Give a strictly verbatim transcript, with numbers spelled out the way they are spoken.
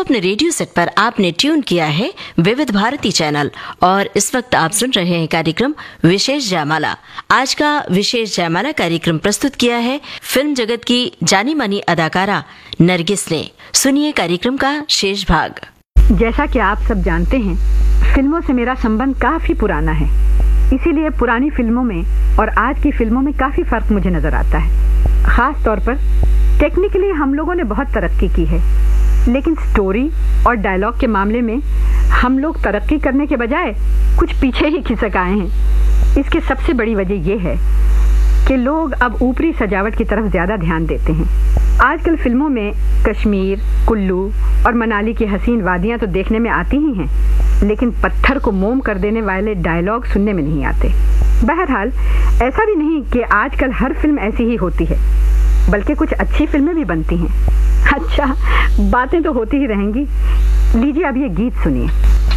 अपने radio set पर आपने ट्यून किया है विविध भारती चैनल और इस वक्त आप सुन रहे हैं कार्यक्रम विशेष जयमाला। आज का विशेष जयमाला कार्यक्रम प्रस्तुत किया है फिल्म जगत की जानी मानी अदाकारा नरगिस ने। सुनिए कार्यक्रम का शेष भाग। जैसा कि आप सब जानते हैं, फिल्मों से मेरा संबंध काफी पुराना है, इसीलिए पुरानी फिल्मों में और आज की फिल्मों में काफी फर्क मुझे नजर आता है। खास तौर पर टेक्निकली हम लोगों ने बहुत तरक्की की है, लेकिन स्टोरी और डायलॉग के मामले में हम लोग तरक्की करने के बजाय कुछ पीछे ही खिसक आए हैं। इसकी सबसे बड़ी वजह यह है कि लोग अब ऊपरी सजावट की तरफ ज्यादा ध्यान देते हैं। आजकल फिल्मों में कश्मीर, कुल्लू और मनाली की हसीन वादियां तो देखने में आती ही हैं, लेकिन पत्थर को मोम कर देने वाले डायलॉग सुनने में नहीं आते। बहरहाल, ऐसा भी नहीं कि आजकल हर फिल्म ऐसी ही होती है, बल्कि कुछ अच्छी फिल्में भी बनती हैं। अच्छा, बातें तो होती ही रहेंगी। लीजिए अब ये गीत सुनिए।